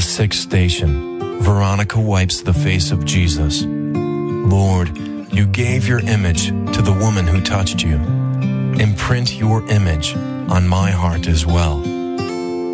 6th station, Veronica wipes the face of Jesus. Lord, you gave your image to the woman who touched you. Imprint your image on my heart as well.